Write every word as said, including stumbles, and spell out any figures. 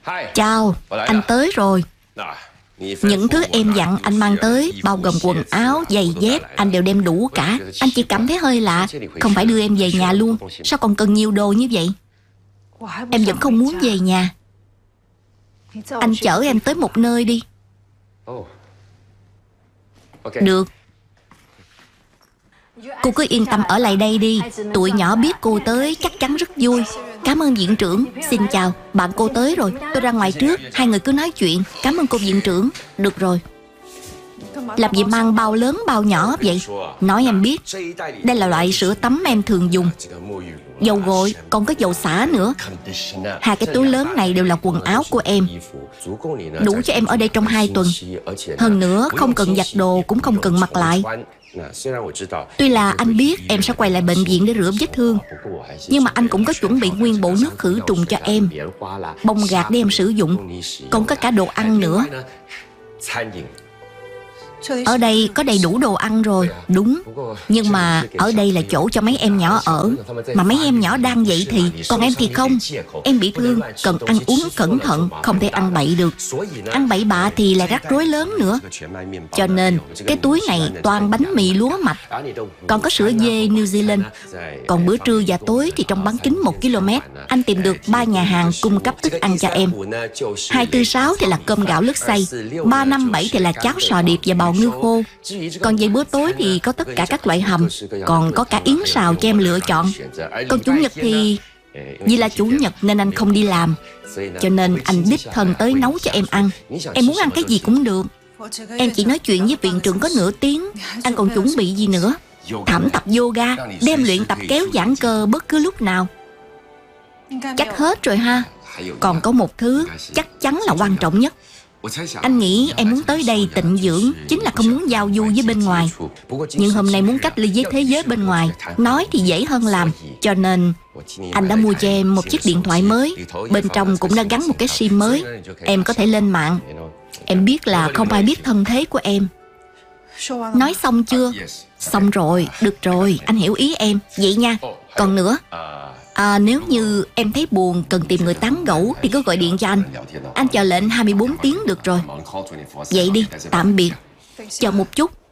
Chào, anh tới rồi. Những thứ em dặn anh mang tới, bao gồm quần áo, giày dép, anh đều đem đủ cả. Anh chỉ cảm thấy hơi lạ, không phải đưa em về nhà luôn. Sao còn cần nhiều đồ như vậy? Em vẫn không muốn về nhà. Anh chở em tới một nơi đi. Được. Cô cứ yên tâm ở lại đây đi. Tụi nhỏ biết cô tới chắc chắn rất vui. Cảm ơn viện trưởng. Xin chào, bạn cô tới rồi. Tôi ra ngoài trước, hai người cứ nói chuyện. Cảm ơn cô viện trưởng. Được rồi. Làm gì mang bao lớn bao nhỏ vậy? Nói em biết. Đây là loại sữa tắm em thường dùng. Dầu gội, còn có dầu xả nữa. Hai cái túi lớn này đều là quần áo của em. Đủ cho em ở đây trong hai tuần. Hơn nữa, không cần giặt đồ, cũng không cần mặc lại. Tuy là anh biết em sẽ quay lại bệnh viện để rửa vết thương, nhưng mà anh cũng có chuẩn bị nguyên bộ nước khử trùng cho em, bông gạc để em sử dụng, còn có cả đồ ăn nữa. Ở đây có đầy đủ đồ ăn rồi. Đúng. Nhưng mà ở đây là chỗ cho mấy em nhỏ ở. Mà mấy em nhỏ đang dậy thì, còn em thì không. Em bị thương, cần ăn uống cẩn thận, không thể ăn bậy được. Ăn bậy bạ thì lại rắc rối lớn nữa. Cho nên cái túi này toàn bánh mì lúa mạch, còn có sữa dê New Zealand. Còn bữa trưa và tối thì trong bán kính một ki lô mét anh tìm được ba nhà hàng cung cấp thức ăn cho em. Hai tư sáu thì là cơm gạo lứt xay, ba năm bảy thì là cháo sò điệp và bào ngư khô. Còn về bữa tối thì có tất cả các loại hầm, còn có cả yến xào cho em lựa chọn. Còn chủ nhật thì vì là chủ nhật nên anh không đi làm, cho nên anh đích thân tới nấu cho em ăn. Em muốn ăn cái gì cũng được. Em chỉ nói chuyện với viện trưởng có nửa tiếng. Anh còn chuẩn bị gì nữa? Thẩm tập yoga, đem luyện tập kéo giãn cơ bất cứ lúc nào. Chắc hết rồi ha. Còn có một thứ chắc chắn là quan trọng nhất. Anh nghĩ em muốn tới đây tịnh dưỡng, chính là không muốn giao du với bên ngoài. Nhưng hôm nay muốn cách ly với thế giới bên ngoài, nói thì dễ hơn làm. Cho nên anh đã mua cho em một chiếc điện thoại mới. Bên trong cũng đã gắn một cái sim mới. Em có thể lên mạng. Em biết là không ai biết thân thế của em. Nói xong chưa? Xong rồi, được rồi, anh hiểu ý em. Vậy nha. Còn nữa, à, nếu như em thấy buồn cần tìm người tán gẫu thì cứ gọi điện cho anh. Anh chờ lệnh hai mươi bốn tiếng được rồi. Vậy đi, tạm biệt. Chờ một chút.